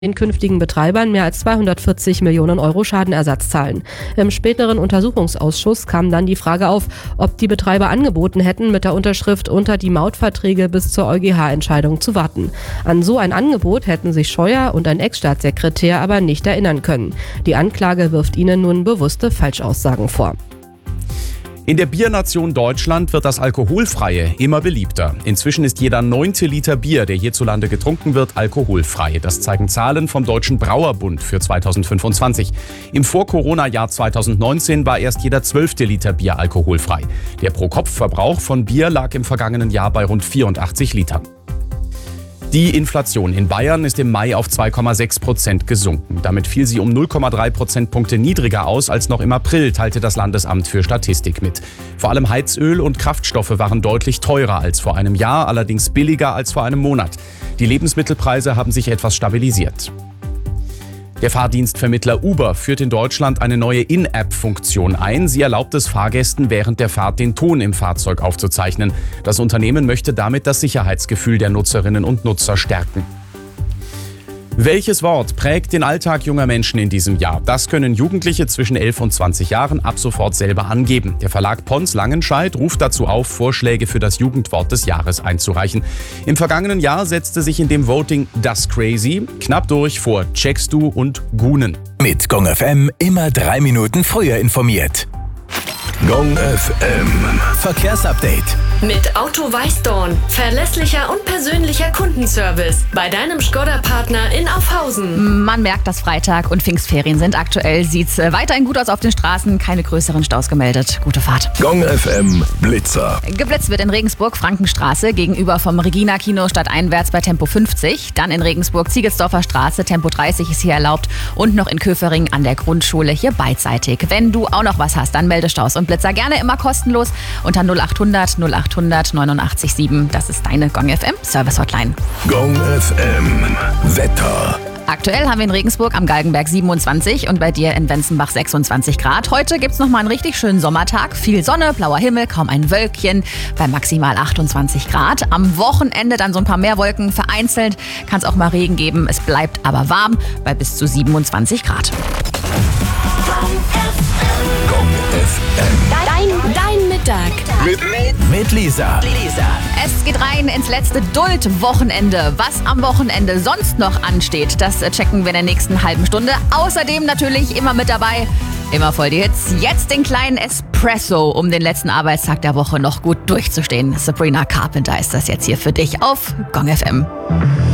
den künftigen Betreibern mehr als 240 Millionen Euro Schadenersatz zahlen. Im späteren Untersuchungsausschuss kam dann die Frage auf, ob die Betreiber angeboten hätten, mit der Unterschrift unter die Mautverträge bis zur EuGH-Entscheidung zu warten. An so ein Angebot hätten sich Scheuer und ein Ex-Staatssekretär aber nicht erinnern können. Die Anklage wirft ihnen nun bewusste Falschaussagen vor. In der Biernation Deutschland wird das Alkoholfreie immer beliebter. Inzwischen ist jeder 9. Liter Bier, der hierzulande getrunken wird, alkoholfrei. Das zeigen Zahlen vom Deutschen Brauerbund für 2025. Im Vor-Corona-Jahr 2019 war erst jeder 12. Liter Bier alkoholfrei. Der Pro-Kopf-Verbrauch von Bier lag im vergangenen Jahr bei rund 84 Litern. Die Inflation in Bayern ist im Mai auf 2,6% gesunken. Damit fiel sie um 0,3 Prozentpunkte niedriger aus als noch im April, teilte das Landesamt für Statistik mit. Vor allem Heizöl und Kraftstoffe waren deutlich teurer als vor einem Jahr, allerdings billiger als vor einem Monat. Die Lebensmittelpreise haben sich etwas stabilisiert. Der Fahrdienstvermittler Uber führt in Deutschland eine neue In-App-Funktion ein. Sie erlaubt es Fahrgästen, während der Fahrt den Ton im Fahrzeug aufzuzeichnen. Das Unternehmen möchte damit das Sicherheitsgefühl der Nutzerinnen und Nutzer stärken. Welches Wort prägt den Alltag junger Menschen in diesem Jahr? Das können Jugendliche zwischen 11 und 20 Jahren ab sofort selber angeben. Der Verlag Pons Langenscheidt ruft dazu auf, Vorschläge für das Jugendwort des Jahres einzureichen. Im vergangenen Jahr setzte sich in dem Voting das Crazy knapp durch vor Checkst du und Gunen. Mit Gong FM immer 3 Minuten früher informiert. Gong FM Verkehrsupdate. Mit Auto Weißdorn. Verlässlicher und persönlicher Kundenservice. Bei deinem Škoda-Partner in Aufhausen. Man merkt, dass Freitag und Pfingstferien sind. Aktuell sieht's weiterhin gut aus auf den Straßen. Keine größeren Staus gemeldet. Gute Fahrt. Gong FM Blitzer. Geblitzt wird in Regensburg Frankenstraße gegenüber vom Regina-Kino stadteinwärts bei Tempo 50. Dann in Regensburg Ziegelsdorfer Straße. Tempo 30 ist hier erlaubt. Und noch in Köfering an der Grundschule hier beidseitig. Wenn du auch noch was hast, dann melde Staus und Blitzer gerne immer kostenlos unter 0800 89 7. Das ist deine Gong FM Service Hotline. Gong FM Wetter. Aktuell haben wir in Regensburg am Galgenberg 27 und bei dir in Wenzenbach 26 Grad. Heute gibt's noch mal einen richtig schönen Sommertag. Viel Sonne, blauer Himmel, kaum ein Wölkchen bei maximal 28 Grad. Am Wochenende dann so ein paar mehr Wolken. Vereinzelt kann es auch mal Regen geben. Es bleibt aber warm bei bis zu 27 Grad. Gong FM. Dein Mittag. Mit Lisa. Es geht rein ins letzte Duld-Wochenende. Was am Wochenende sonst noch ansteht, das checken wir in der nächsten halben Stunde. Außerdem natürlich immer mit dabei, immer voll die Hits. Jetzt den kleinen Espresso, um den letzten Arbeitstag der Woche noch gut durchzustehen. Sabrina Carpenter ist das jetzt hier für dich auf Gong FM.